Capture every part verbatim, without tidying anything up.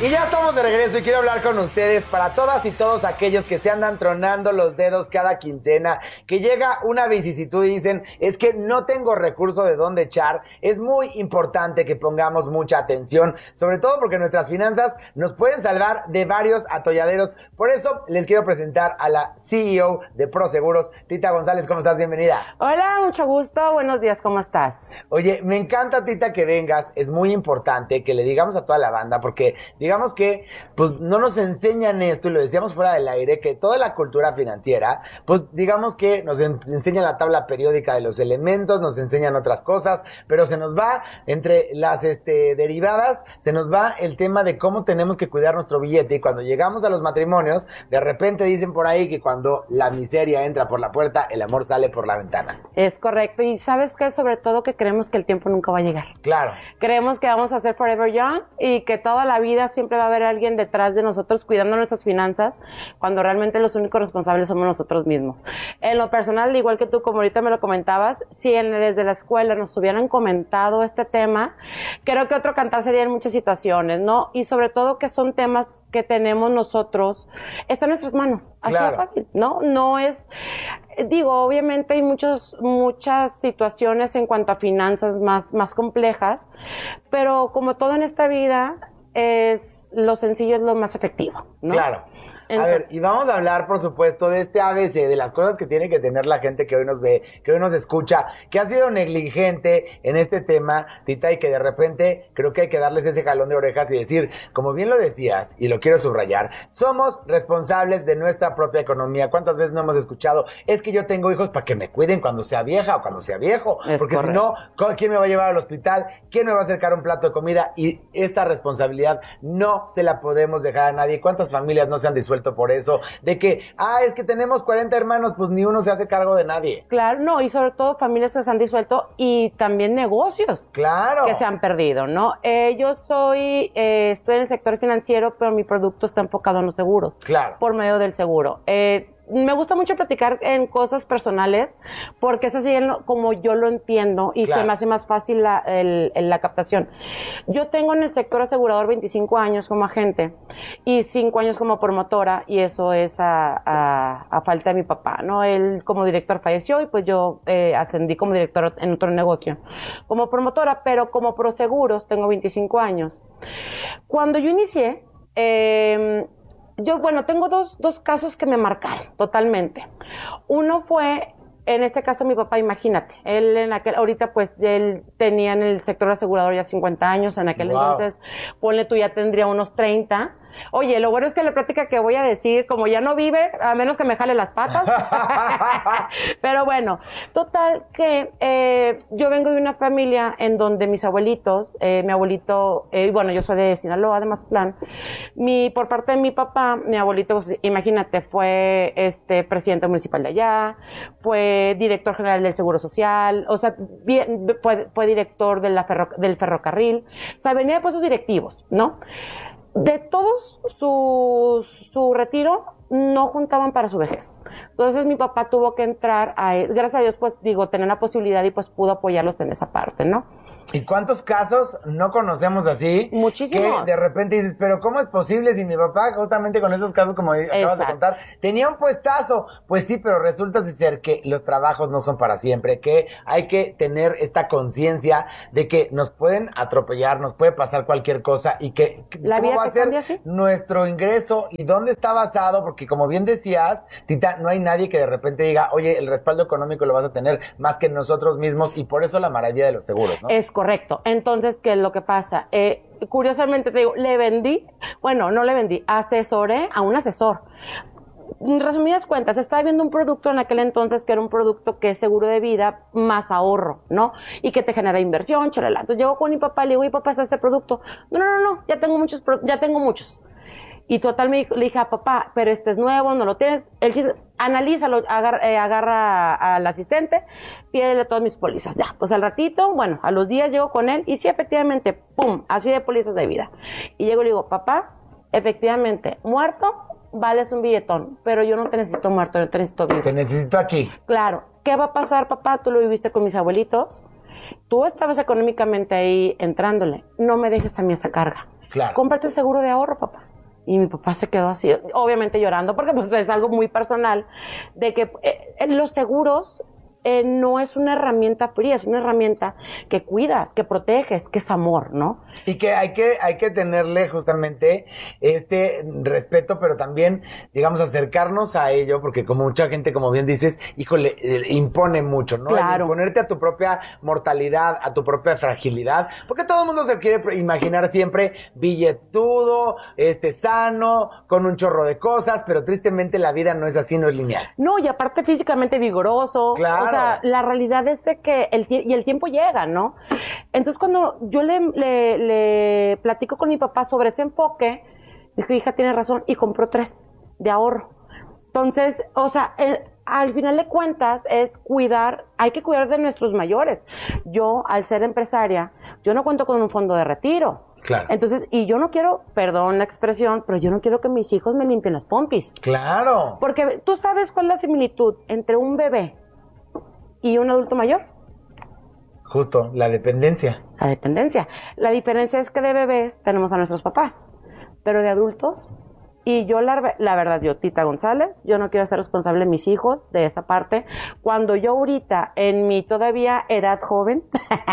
Y ya estamos de regreso y quiero hablar con ustedes para todas y todos aquellos que se andan tronando los dedos cada quincena, que llega una vicisitud y dicen, es que no tengo recurso de dónde echar. Es muy importante que pongamos mucha atención, sobre todo porque nuestras finanzas nos pueden salvar de varios atolladeros. Por eso les quiero presentar a la C E O de Proseguros, Tita González. ¿Cómo estás? Bienvenida. Hola, mucho gusto. Buenos días, ¿cómo estás? Oye, me encanta, Tita, que vengas. Es muy importante que le digamos a toda la banda, porque digamos que pues no nos enseñan esto, y lo decíamos fuera del aire, que toda la cultura financiera, pues digamos que nos en, enseñan la tabla periódica de los elementos, nos enseñan otras cosas, pero se nos va entre las este, derivadas, se nos va el tema de cómo tenemos que cuidar nuestro billete. Y cuando llegamos a los matrimonios, de repente dicen por ahí que cuando la miseria entra por la puerta, el amor sale por la ventana. Es correcto. Y ¿sabes qué? Sobre todo que creemos que el tiempo nunca va a llegar. Claro. Creemos que vamos a ser forever young y que toda la vida siempre va a haber alguien detrás de nosotros cuidando nuestras finanzas, cuando realmente los únicos responsables somos nosotros mismos. En lo personal, igual que tú, como ahorita me lo comentabas, si en, desde la escuela nos hubieran comentado este tema, creo que otro cantar sería en muchas situaciones, ¿no? Y sobre todo que son temas que tenemos nosotros, está en nuestras manos, así Claro. de fácil, ¿no? No es... Digo, obviamente hay muchos, muchas situaciones en cuanto a finanzas más, más complejas, pero como todo en esta vida, es lo sencillo es lo más efectivo, ¿no? Claro. A ver, y vamos a hablar, por supuesto, de este A B C, de las cosas que tiene que tener la gente que hoy nos ve, que hoy nos escucha, que ha sido negligente en este tema, Tita, y que de repente creo que hay que darles ese jalón de orejas y decir, como bien lo decías, y lo quiero subrayar, somos responsables de nuestra propia economía. ¿Cuántas veces no hemos escuchado? Es que yo tengo hijos para que me cuiden cuando sea vieja o cuando sea viejo, Es porque correcto. si no, ¿quién me va a llevar al hospital? ¿Quién me va a acercar un plato de comida? Y esta responsabilidad no se la podemos dejar a nadie. ¿Cuántas familias no se han disuelto por eso? De que, ah, es que tenemos cuarenta hermanos, pues ni uno se hace cargo de nadie. Claro, no, y sobre todo familias que se han disuelto y también negocios Claro. que se han perdido, ¿no? Eh, yo soy, eh, estoy en el sector financiero, pero mi producto está enfocado en los seguros. Claro. Por medio del seguro. Eh, me gusta mucho platicar en cosas personales porque es así como yo lo entiendo y Claro. se me hace más fácil la, el, el, la captación. Yo tengo en el sector asegurador veinticinco años como agente y cinco años como promotora, y eso es a, a, a falta de mi papá, ¿no? Él como director falleció y pues yo eh, ascendí como director en otro negocio como promotora, pero como proseguros tengo veinticinco años. Cuando yo inicié, eh, Yo, bueno, tengo dos, dos casos que me marcaron totalmente. Uno fue, en este caso, mi papá, imagínate. Él en aquel, ahorita pues, él tenía en el sector asegurador ya cincuenta años. En aquel Wow. entonces, ponle tú, ya tendría unos treinta. Oye, lo bueno es que la plática que voy a decir, como ya no vive, a menos que me jale las patas. Pero bueno, total que eh, yo vengo de una familia en donde mis abuelitos, eh, mi abuelito, eh, bueno, yo soy de Sinaloa, de Mazatlán, mi, por parte de mi papá, mi abuelito, pues, imagínate, fue este presidente municipal de allá, fue director general del Seguro Social, o sea, bien, fue, fue director de la ferro, del ferrocarril, o sea, venía de puestos directivos, ¿no? De todos su, su retiro, no juntaban para su vejez. Entonces mi papá tuvo que entrar a él. Gracias a Dios, pues digo, tener la posibilidad y pues pudo apoyarlos en esa parte, ¿no? ¿Y cuántos casos no conocemos así? Muchísimos. Que de repente dices, pero ¿cómo es posible si mi papá, justamente con esos casos, como acabas Exacto. de contar, tenía un puestazo? Pues sí, pero resulta ser que los trabajos no son para siempre, que hay que tener esta conciencia de que nos pueden atropellar, nos puede pasar cualquier cosa, y que La cómo vida va a que ser cambia, sí. nuestro ingreso y dónde está basado, porque como bien decías, Tita, no hay nadie que de repente diga, oye, el respaldo económico lo vas a tener más que nosotros mismos, y por eso la maravilla de los seguros, ¿no? Es correcto. Entonces, ¿qué es lo que pasa? Eh, curiosamente te digo, le vendí, bueno, no le vendí, asesoré a un asesor. En resumidas cuentas, estaba viendo un producto en aquel entonces que era un producto que es seguro de vida más ahorro, ¿no? Y que te genera inversión, chalala. Entonces llego con mi papá y le digo, oye, papá, ¿está este producto? No, no, no, no, ya tengo muchos, ya tengo muchos. Y total me dijo, le dije a papá, pero este es nuevo, no lo tienes. El chiste, analízalo, agarra, eh, agarra al asistente, pídele todas mis pólizas. Ya, pues al ratito, bueno, a los días llego con él y sí, efectivamente, pum, así de pólizas de vida. Y llego y le digo, papá, efectivamente, muerto, vales un billetón, pero yo no te necesito muerto, yo te necesito vivo. Te necesito aquí. Claro, ¿qué va a pasar, papá? Tú lo viviste con mis abuelitos, tú estabas económicamente ahí entrándole, no me dejes a mí esa carga. Claro. Cómprate seguro de ahorro, papá. Y mi papá se quedó así, obviamente llorando, porque pues es algo muy personal, de que eh, los seguros eh, no es una herramienta fría, es una herramienta que cuidas, que proteges, que es amor, ¿no? Y que hay que hay que tenerle justamente este respeto, pero también, digamos, acercarnos a ello, porque como mucha gente, como bien dices, híjole, eh, impone mucho, ¿no? Claro. El imponerte a tu propia mortalidad, a tu propia fragilidad, porque todo el mundo se quiere imaginar siempre billetudo, este, sano, con un chorro de cosas, pero tristemente la vida no es así, no es lineal. No, y aparte físicamente vigoroso. Claro. O sea, la realidad es de que el tie- y el tiempo llega, ¿no? Entonces, cuando yo le, le, le platico con mi papá sobre ese enfoque, dije, hija, tiene razón, y compró tres de ahorro. Entonces, o sea, el, al final de cuentas es cuidar, hay que cuidar de nuestros mayores. Yo, al ser empresaria, yo no cuento con un fondo de retiro. Claro. Entonces, y yo no quiero, perdón la expresión, pero yo no quiero que mis hijos me limpien las pompis. Claro. Porque tú sabes cuál es la similitud entre un bebé y un adulto mayor. Justo, la dependencia. La dependencia. La diferencia es que de bebés tenemos a nuestros papás, pero de adultos, y yo la, la verdad, yo, Tita González, yo no quiero ser responsable de mis hijos, de esa parte. Cuando yo ahorita, en mi todavía edad joven,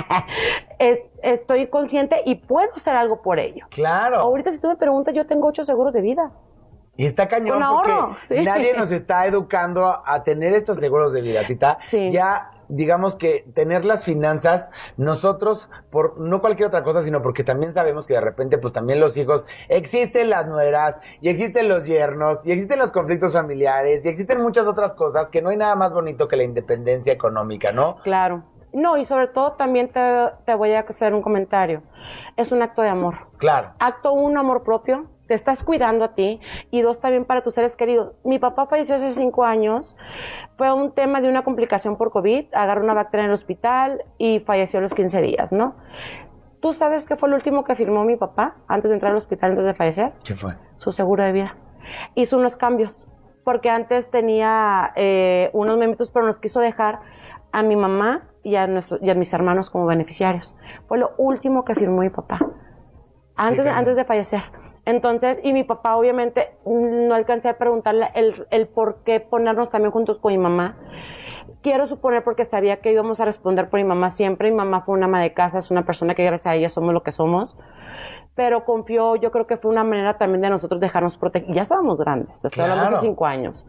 estoy consciente y puedo hacer algo por ello. Claro. Ahorita, si tú me preguntas, yo tengo ocho seguros de vida. Y está cañón Con porque ahorro, sí. nadie nos está educando a, a tener estos seguros de vida, Tita. Sí. Ya, digamos que tener las finanzas, nosotros, por no cualquier otra cosa, sino porque también sabemos que de repente, pues también los hijos, existen las nueras, y existen los yernos, y existen los conflictos familiares, y existen muchas otras cosas que no hay nada más bonito que la independencia económica, ¿no? Claro. No, y sobre todo también te, te voy a hacer un comentario. Es un acto de amor. Claro. Acto uno, amor propio. Te estás cuidando a ti. Y dos, también para tus seres queridos. Mi papá falleció hace cinco años. Fue un tema de una complicación por COVID. Agarró una bacteria en el hospital y falleció a los quince días, ¿no? ¿Tú sabes qué fue lo último que firmó mi papá antes de entrar al hospital, antes de fallecer? ¿Qué fue? Su seguro de vida. Hizo unos cambios. Porque antes tenía eh, unos memitos, pero nos quiso dejar a mi mamá y a, nuestro, y a mis hermanos como beneficiarios. Fue lo último que firmó mi papá. Antes, de, antes de fallecer. Entonces, y mi papá obviamente no alcancé a preguntarle el, el por qué ponernos también juntos con mi mamá. Quiero suponer porque sabía que íbamos a responder por mi mamá siempre. Mi mamá fue una ama de casa, es una persona que gracias a ella somos lo que somos. Pero confió, yo creo que fue una manera también de nosotros dejarnos proteger. Ya estábamos grandes, te estoy Claro. hablando hace cinco años.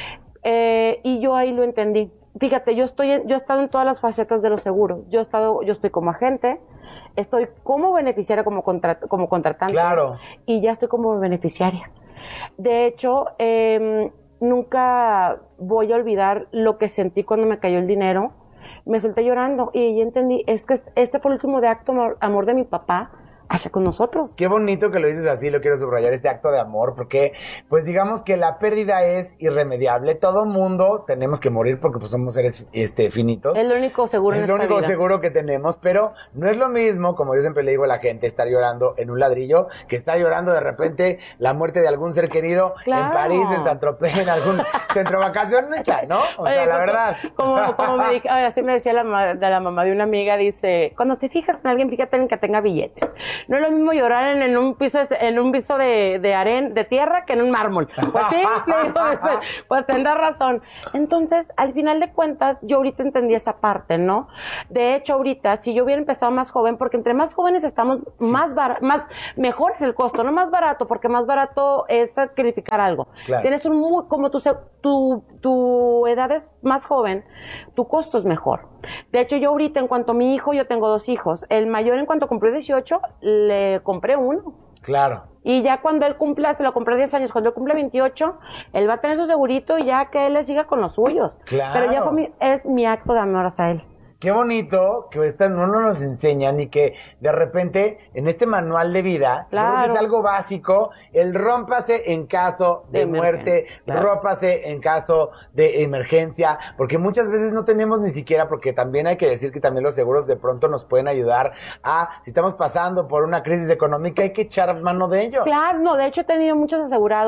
Eh, y yo ahí lo entendí. Fíjate, yo estoy, en, yo he estado en todas las facetas de los seguros. Yo he estado, yo estoy como agente, estoy como beneficiaria, como, contra, como contratante. Claro. Y ya estoy como beneficiaria. De hecho, eh, nunca voy a olvidar lo que sentí cuando me cayó el dinero. Me senté llorando y ahí entendí, es que este fue el último de acto amor, amor de mi papá hacia con nosotros. Qué bonito que lo dices así, lo quiero subrayar, este acto de amor, porque pues digamos que la pérdida es irremediable, todo mundo tenemos que morir porque pues somos seres este, finitos. Es lo único seguro es en lo esta único vida. seguro que tenemos, pero no es lo mismo, como yo siempre le digo a la gente, estar llorando en un ladrillo, que estar llorando de repente la muerte de algún ser querido Claro. en París, en Saint-Tropez, en algún centro vacacionista, ¿no? O Oye, sea, la como- verdad. Como, como me dije, ay, así me decía la, ma- de la mamá de una amiga, dice, cuando te fijas en alguien, fíjate en que tenga billetes. No es lo mismo llorar en, en un piso en un piso de, de arena, de tierra, que en un mármol. Pues sí, le digo, pues, pues tendrás razón. Entonces, al final de cuentas, yo ahorita entendí esa parte, ¿no? De hecho, ahorita, si yo hubiera empezado más joven, porque entre más jóvenes estamos, Sí. más bar- más mejor es el costo, no más barato, porque más barato es sacrificar algo. Claro. Tienes un muy, como tu, se- tu, tu edad es más joven, tu costo es mejor. De hecho, yo ahorita, en cuanto a mi hijo, yo tengo dos hijos. El mayor, en cuanto cumplió dieciocho, le compré uno. Claro. Y ya cuando él cumpla, se lo compré diez años, cuando él cumple veintiocho, él va a tener su segurito y ya que él le siga con los suyos. Claro. Pero ya fue mi, es mi acto de amor hacia él. Qué bonito que esta no no nos enseñan y que de repente en este manual de vida, Claro. creo que es algo básico, el rómpase en caso de, De muerte, emergencia, claro. rómpase en caso de emergencia, porque muchas veces no tenemos ni siquiera, porque también hay que decir que también los seguros de pronto nos pueden ayudar a, si estamos pasando por una crisis económica, hay que echar mano de ello. Claro, no, de hecho he tenido muchos asegurados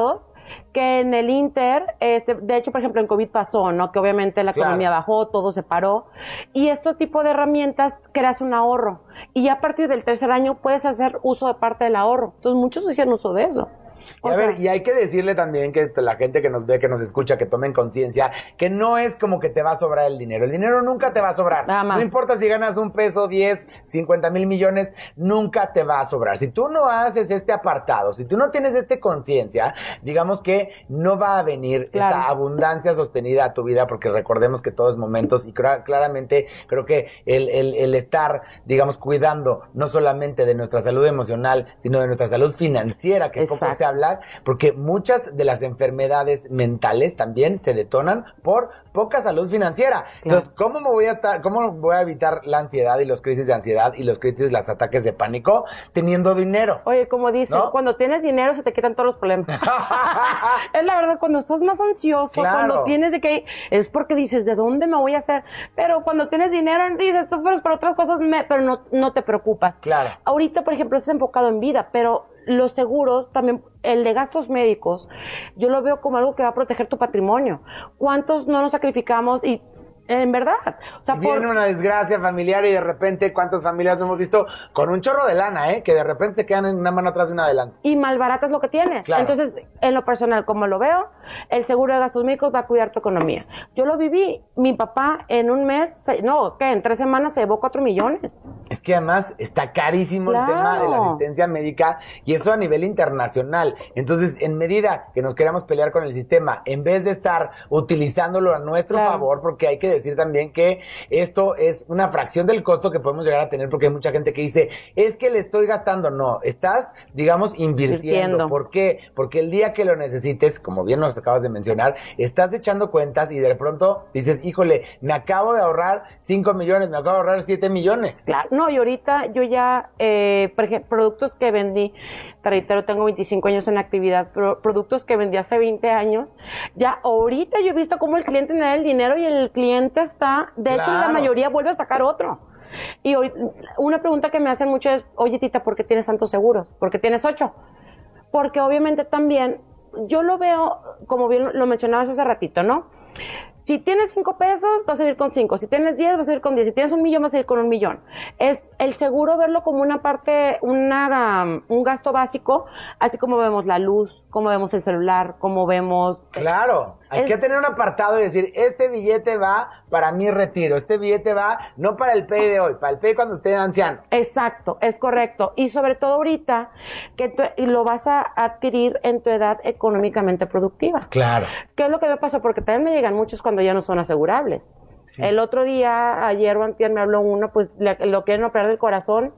que en el Inter, este, de hecho, por ejemplo, en COVID pasó, ¿no? Que obviamente la Claro. economía bajó, todo se paró. Y este tipo de herramientas creas un ahorro. Y ya a partir del tercer año puedes hacer uso de parte del ahorro. Entonces, muchos hacían uso de eso. Y O a sea, ver, y hay que decirle también que la gente que nos ve, que nos escucha, que tomen conciencia, que no es como que te va a sobrar el dinero. El dinero nunca te va a sobrar. Nada más. No importa si ganas un peso, diez, cincuenta mil millones, nunca te va a sobrar. Si tú no haces este apartado, si tú no tienes este conciencia, digamos que no va a venir Claro. esta abundancia sostenida a tu vida, porque recordemos que todo es momentos y cra- claramente creo que el, el, el estar, digamos, cuidando no solamente de nuestra salud emocional, sino de nuestra salud financiera, que poco Exacto. se habla, porque muchas de las enfermedades mentales también se detonan por poca salud financiera. Entonces, ¿cómo me voy a estar, cómo voy a evitar la ansiedad y los crisis de ansiedad y los crisis, los ataques de pánico teniendo dinero? Oye, como dicen, ¿No? cuando tienes dinero se te quitan todos los problemas. Es la verdad, cuando estás más ansioso, Claro. cuando tienes de que, es porque dices, ¿de dónde me voy a hacer? Pero cuando tienes dinero, dices, tú, pero para otras cosas, me, pero no, no te preocupas. Claro. Ahorita, por ejemplo, estás enfocado en vida, pero los seguros también, el de gastos médicos, yo lo veo como algo que va a proteger tu patrimonio. ¿Cuántos no nos sacrificamos? Y en verdad, o sea, Y viene por- una desgracia familiar y de repente, ¿cuántas familias no hemos visto con un chorro de lana, eh? Que de repente se quedan en una mano atrás y una adelante. y malbaratas lo que tienes. Claro. Entonces, en lo personal, como lo veo, el seguro de gastos médicos va a cuidar tu economía. Yo lo viví. Mi papá en un mes, se- no, ¿qué? En tres semanas se llevó cuatro millones. Es que además está carísimo Claro. el tema de la asistencia médica y eso a nivel internacional. Entonces, en medida que nos queramos pelear con el sistema, en vez de estar utilizándolo a nuestro Claro. favor, porque hay que decir también que esto es una fracción del costo que podemos llegar a tener, porque hay mucha gente que dice, es que le estoy gastando. No, estás, digamos, invirtiendo. Invirtiendo. ¿Por qué? Porque el día que lo necesites, como bien nos acabas de mencionar, estás echando cuentas y de pronto dices, híjole, me acabo de ahorrar cinco millones, me acabo de ahorrar siete millones. Claro, no, y ahorita yo ya, eh, por ejemplo, productos que vendí, te reitero, tengo veinticinco años en la actividad, pero productos que vendí hace veinte años, ya ahorita yo he visto cómo el cliente me da el dinero y el cliente está, de hecho, la Claro. mayoría vuelve a sacar otro. Y hoy, una pregunta que me hacen mucho es, oye, Tita, ¿por qué tienes tantos seguros? ¿Por qué tienes ocho? Porque obviamente también, yo lo veo, como bien lo mencionabas hace ratito, ¿no? Si tienes cinco pesos, vas a ir con cinco. Si tienes diez, vas a ir con diez. Si tienes un millón, vas a ir con un millón. Es el seguro verlo como una parte, una, um, un gasto básico, así como vemos la luz, como vemos el celular, como vemos... Claro, hay Es- que tener un apartado y decir, este billete va para mi retiro, este billete va no para el pay de hoy, para el pay cuando esté anciano. Exacto, es correcto. Y sobre todo ahorita, que tú- y lo vas a adquirir en tu edad económicamente productiva. Claro. ¿Qué es lo que me pasa? Porque también me llegan muchos cuando ya no son asegurables. Sí. El otro día, ayer o antier, me habló uno, pues le- lo quieren operar del corazón,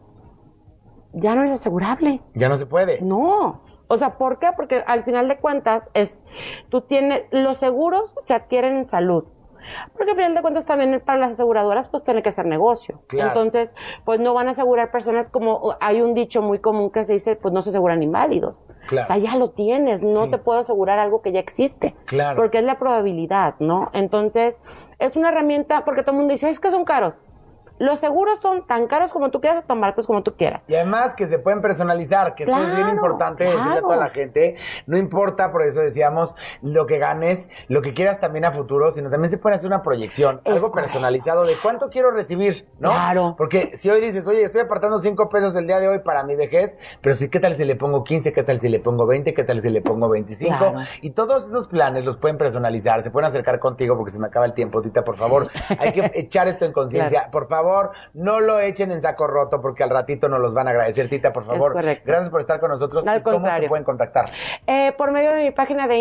ya no es asegurable. Ya no se puede. No. O sea, ¿por qué? Porque al final de cuentas, es, tú tienes, los seguros se adquieren en salud. Porque al final de cuentas también para las aseguradoras pues tiene que ser negocio. Claro. Entonces, pues no van a asegurar personas como, hay un dicho muy común que se dice, pues no se aseguran inválidos. Claro. O sea, ya lo tienes, no Sí. te puedo asegurar algo que ya existe. Claro. Porque es la probabilidad, ¿no? Entonces, es una herramienta, porque todo el mundo dice, es que son caros. Los seguros son tan caros como tú quieras o tan baratos como tú quieras. Y además que se pueden personalizar, que esto es bien Claro, importante decirle a claro. toda la gente. No importa, por eso decíamos, lo que ganes, lo que quieras también a futuro, sino también se puede hacer una proyección, Es algo correcto. personalizado de cuánto quiero recibir, ¿no? Claro. Porque si hoy dices, oye, estoy apartando cinco pesos el día de hoy para mi vejez, pero sí, ¿qué tal si le pongo quince? ¿Qué tal si le pongo veinte? ¿Qué tal si le pongo veinticinco? Claro. Y todos esos planes los pueden personalizar, se pueden acercar contigo porque se me acaba el tiempo, Tita, por favor. Hay que echar esto en conciencia. Claro. Por favor, no lo echen en saco roto porque al ratito nos los van a agradecer, Tita, por favor. correcto. Gracias por estar con nosotros. Al ¿Y cómo te contrario. pueden contactar? Eh, por medio de mi página de